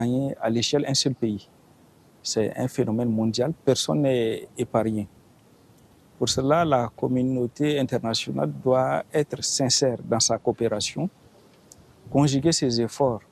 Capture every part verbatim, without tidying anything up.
À l'échelle d'un seul pays. C'est un phénomène mondial, personne n'est épargné. Pour cela, la communauté internationale doit être sincère dans sa coopération, conjuguer ses efforts,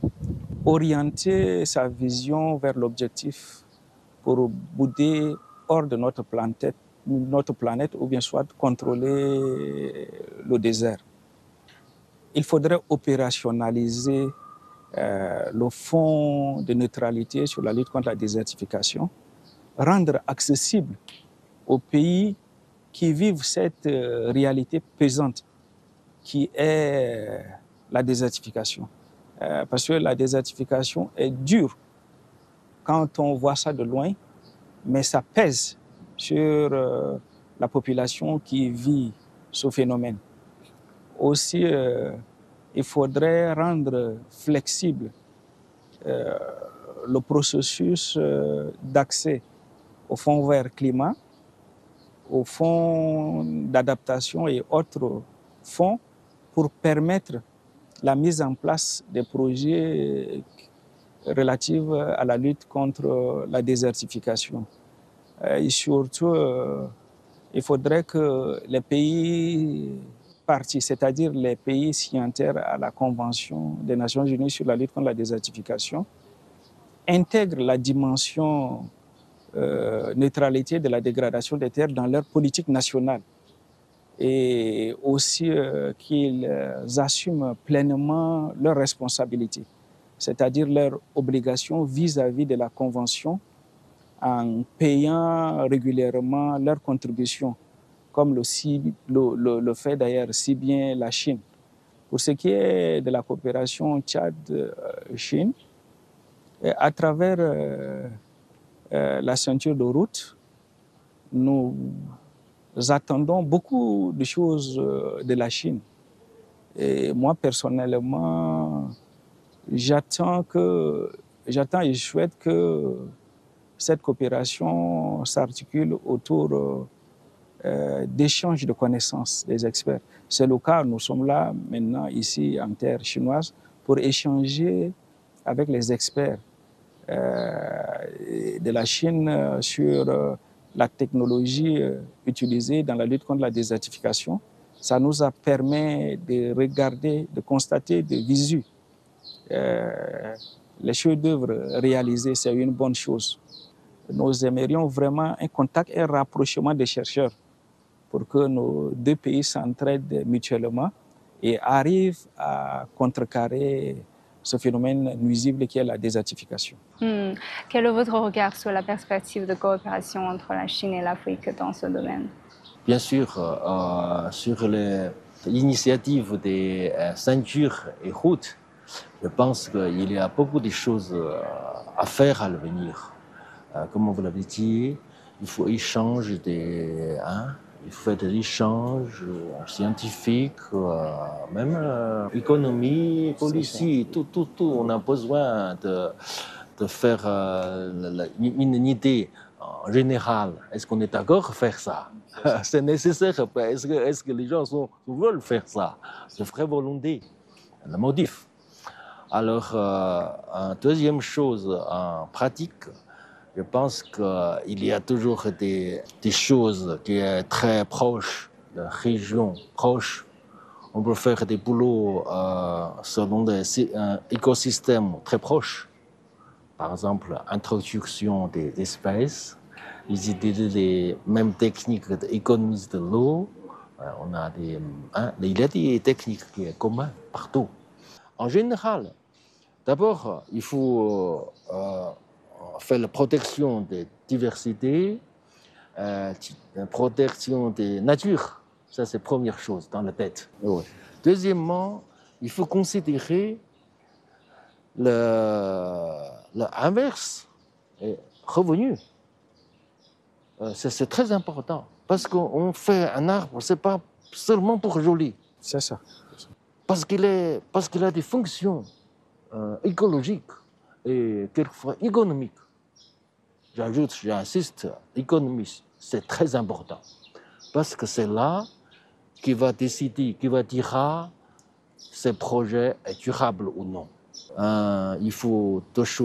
orienter sa vision vers l'objectif pour bouder hors de notre planète, notre planète ou bien soit contrôler le désert. Il faudrait opérationnaliser euh, le fonds de neutralité sur la lutte contre la désertification, rendre accessible aux pays qui vivent cette euh, réalité pesante qui est la désertification. Euh, parce que la désertification est dure quand on voit ça de loin, mais ça pèse sur euh, la population qui vit ce phénomène. Aussi, euh, il faudrait rendre flexible euh, le processus euh, d'accès au fonds vert climat, au fonds d'adaptation et autres fonds pour permettre la mise en place des projets relatifs à la lutte contre la désertification. Et surtout, il faudrait que les pays parties, c'est-à-dire les pays signataires à la Convention des Nations Unies sur la lutte contre la désertification, intègrent la dimension euh, neutralité de la dégradation des terres dans leur politique nationale et aussi euh, qu'ils assument pleinement leurs responsabilités, c'est-à-dire leurs obligations vis-à-vis de la Convention en payant régulièrement leurs contributions, comme le, le, le, le fait d'ailleurs si bien la Chine. Pour ce qui est de la coopération Tchad-Chine, à travers euh, euh, la ceinture de route, nous attendons beaucoup de choses de la Chine. Et moi, personnellement, j'attends que, j'attends et je souhaite que cette coopération s'articule autour euh, d'échanges de connaissances des experts. C'est le cas, nous sommes là maintenant, ici en terre chinoise, pour échanger avec les experts euh, de la Chine sur euh, la technologie euh, utilisée dans la lutte contre la désertification. Ça nous a permis de regarder, de constater de visu euh, les chefs-d'œuvre réalisés, c'est une bonne chose. Nous aimerions vraiment un contact et un rapprochement des chercheurs pour que nos deux pays s'entraident mutuellement et arrivent à contrecarrer ce phénomène nuisible qui est la désertification. Hmm. Quel est votre regard sur la perspective de coopération entre la Chine et l'Afrique dans ce domaine? Bien sûr, euh, sur l'initiative des euh, ceintures et routes, je pense qu'il y a beaucoup de choses à faire à l'avenir. Euh, comme vous l'avez dit, il faut échanger des, hein, il faut des échanges scientifiques, euh, même euh, économie, politique, tout, tout, tout. On a besoin de, de faire euh, une, une idée en général. Est-ce qu'on est d'accord à faire ça? C'est nécessaire. Est-ce que, est-ce que les gens sont, veulent faire ça? De vraie volonté, le motif. Alors, euh, une deuxième chose en pratique, je pense qu'il y a toujours des, des choses qui sont très proches, des régions proches. On peut faire des boulots euh, selon des euh, écosystèmes très proches. Par exemple, introduction des espèces, les idées des mêmes techniques d'économie de l'eau. On a des, hein, il y a des techniques qui sont communes partout. En général, d'abord, il faut euh, faire la protection des diversités, euh, la protection des natures. Ça, c'est la première chose dans la tête. Oui. Deuxièmement, il faut considérer l'inverse, revenu. Euh, c'est très important parce qu'on fait un arbre, c'est pas seulement pour joli. C'est ça. Parce qu'il est, parce qu'il a des fonctions euh, écologiques et quelquefois économiques. J'ajoute, j'insiste, économie, c'est très important. Parce que c'est là qui va décider, qui va dire ah, ce projet est durable ou non. Euh, il faut deux choses.